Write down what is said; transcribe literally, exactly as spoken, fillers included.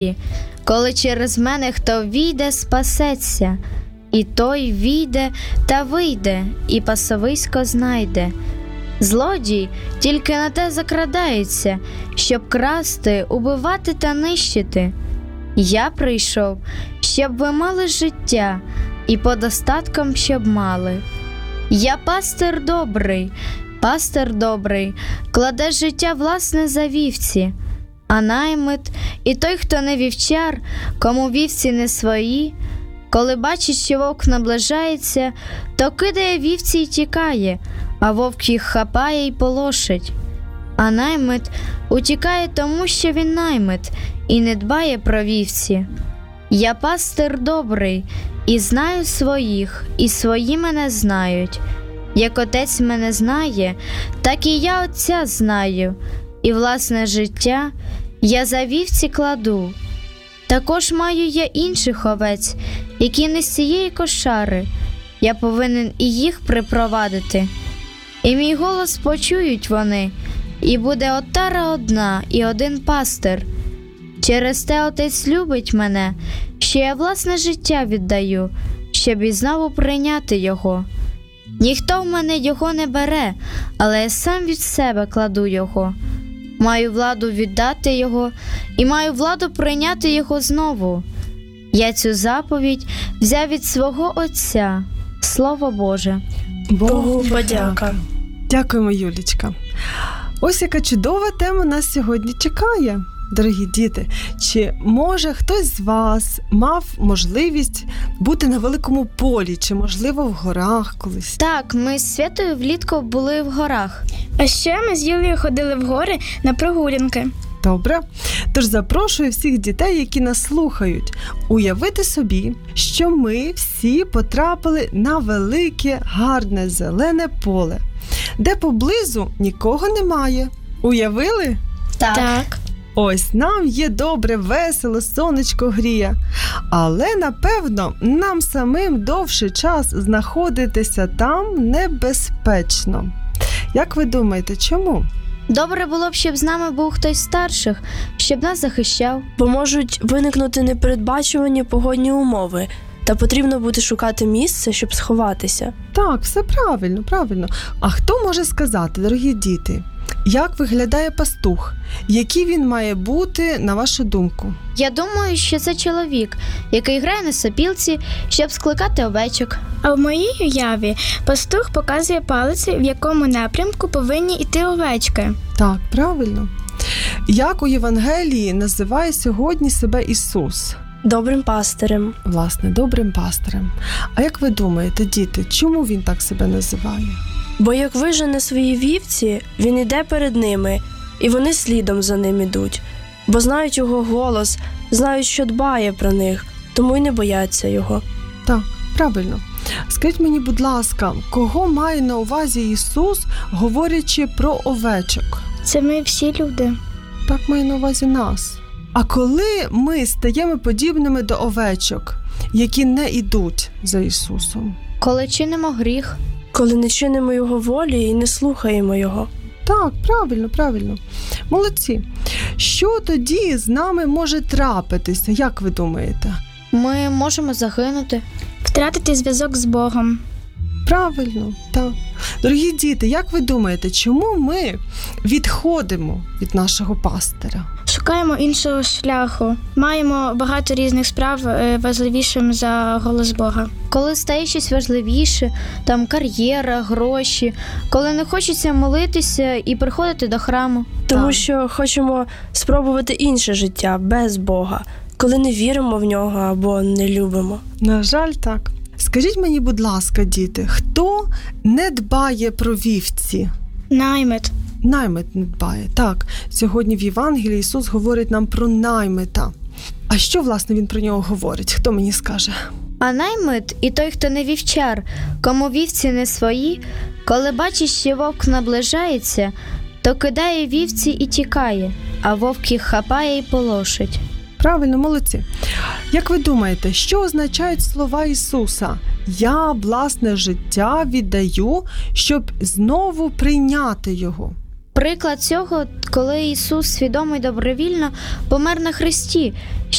Коли через мене хто війде, спасеться, і той війде та вийде, і пасовисько знайде. Злодій тільки на те закрадається, щоб красти, убивати та нищити. Я прийшов, щоб ви мали життя, і подостатком щоб мали. Я пастир добрий, пастир добрий, кладе життя власне за вівці. А наймит і той, хто не вівчар, кому вівці не свої, коли бачить, що вовк наближається, то кидає вівці й тікає, а вовк їх хапає й полошить. А наймит утікає тому, що він наймит, і не дбає про вівці. Я пастир добрий, і знаю своїх, і свої мене знають. Як отець мене знає, так і я отця знаю, і власне життя я за вівці кладу. Також маю я інших овець, які не з цієї кошари. Я повинен і їх припровадити. І мій голос почують вони, і буде отара одна і один пастир. Через те отець любить мене, що я власне життя віддаю, щоб і знову прийняти його. Ніхто в мене його не бере, але я сам від себе кладу його. Маю владу віддати його і маю владу прийняти його знову. Я цю заповідь взяв від свого Отця. Слово Боже. Богу подяка. Дякуємо, Юлічка. Ось яка чудова тема нас сьогодні чекає. Дорогі діти, чи може хтось з вас мав можливість бути на великому полі, чи, можливо, в горах колись? Так, ми з Святою влітку були в горах. А ще ми з Юлією ходили в гори на прогулянки. Добре. Тож запрошую всіх дітей, які нас слухають, уявити собі, що ми всі потрапили на велике, гарне, зелене поле, де поблизу нікого немає. Уявили? Так. Так. Ось нам є добре, весело, сонечко гріє. Але, напевно, нам самим довший час знаходитися там небезпечно. Як ви думаєте, чому? Добре було б, щоб з нами був хтось з старших, щоб нас захищав. Бо можуть виникнути непередбачувані погодні умови, та потрібно буде шукати місце, щоб сховатися. Так, все правильно, правильно. А хто може сказати, дорогі діти, як виглядає пастух? Який він має бути, на вашу думку? Я думаю, що це чоловік, який грає на сопілці, щоб скликати овечок. А в моїй уяві пастух показує палицею, в якому напрямку повинні йти овечки. Так, правильно. Як у Євангелії називає сьогодні себе Ісус? Добрим пастирем. Власне, добрим пастирем. А як ви думаєте, діти, чому він так себе називає? Бо як вижене свої вівці, він іде перед ними, і вони слідом за ним ідуть. Бо знають його голос, знають, що дбає про них, тому й не бояться його. Так, правильно. Скажіть мені, будь ласка, кого має на увазі Ісус, говорячи про овечок? Це ми всі люди. Так, має на увазі нас. А коли ми стаємо подібними до овечок, які не йдуть за Ісусом? Коли чинимо гріх. Коли не чинимо його волі і не слухаємо його. Так, правильно, правильно. Молодці. Що тоді з нами може трапитися, як ви думаєте? Ми можемо загинути. Втратити зв'язок з Богом. Правильно, так. Дорогі діти, як ви думаєте, чому ми відходимо від нашого пастиря? Шукаємо іншого шляху. Маємо багато різних справ важливішим за голос Бога. Коли стає щось важливіше, там кар'єра, гроші, коли не хочеться молитися і приходити до храму. Тому Так. що хочемо спробувати інше життя без Бога, коли не віримо в нього або не любимо. На жаль, так. Скажіть мені, будь ласка, діти, хто не дбає про вівці? Наймит. Наймит не дбає. Так, сьогодні в Євангелії Ісус говорить нам про наймита. А що, власне, Він про нього говорить? Хто мені скаже? А наймит і той, хто не вівчар, кому вівці не свої, коли бачить, що вовк наближається, то кидає вівці і тікає, а вовк їх хапає і полошить. Правильно, молодці. Як ви думаєте, що означають слова Ісуса? Я власне життя віддаю, щоб знову прийняти його. Приклад цього, коли Ісус свідомо й добровільно помер на хресті,